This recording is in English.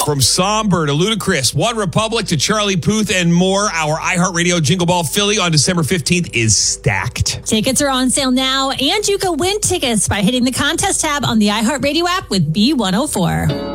From Somber to Ludacris, One Republic to Charlie Puth and more, our iHeartRadio Jingle Ball Philly on December 15th is stacked. Tickets are on sale now, and you can win tickets by hitting the contest tab on the iHeartRadio app with B104.